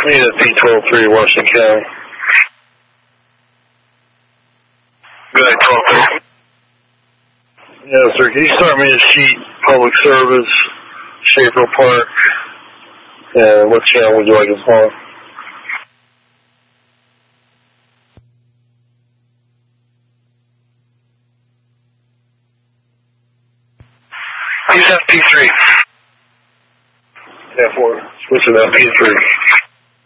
me at P123 Washington County. Go ahead, 12-3. Yes, sir. Can you start me a sheet, public service, Schaefer Park, and what channel would you like us on? Use that P3. Yeah, 4. Switch to that P3.